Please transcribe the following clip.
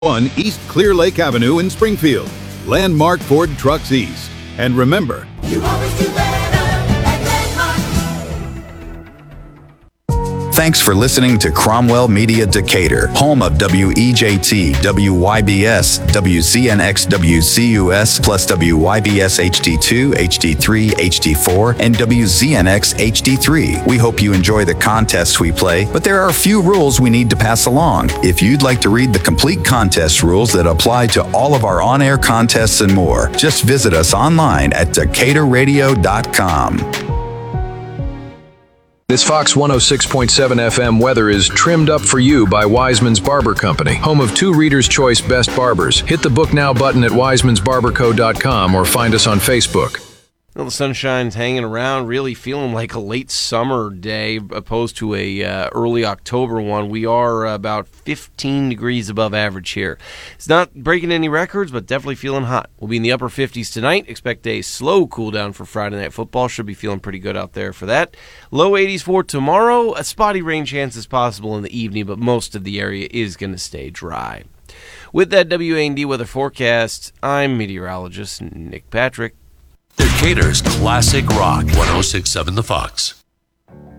1 East Clear Lake Avenue in Springfield. Landmark Ford Trucks East. And remember, you always do better at Landmark. Thanks for listening to Cromwell Media Decatur, home of WEJT, WYBS, WZNX, WCUS, plus WYBS HD2, HD3, HD4, and WZNX HD3. We hope you enjoy the contests we play, but there are a few rules we need to pass along. If you'd like to read the complete contest rules that apply to all of our on-air contests and more, just visit us online at DecaturRadio.com. This Fox 106.7 FM weather is trimmed up for you by Wiseman's Barber Company, home of 2 Reader's Choice Best Barbers. Hit the Book Now button at wiseman'sbarberco.com or find us on Facebook. Well, the sunshine's hanging around, really feeling like a late summer day opposed to a early October one. We are about 15 degrees above average here. It's not breaking any records, but definitely feeling hot. We'll be in the upper 50s tonight. Expect a slow cool down for Friday Night Football. Should be feeling pretty good out there for that. Low 80s for tomorrow. A spotty rain chance is possible in the evening, but most of the area is going to stay dry. With that WAND weather forecast, I'm meteorologist Nick Patrick. Decatur's Classic Rock 106.7 The Fox.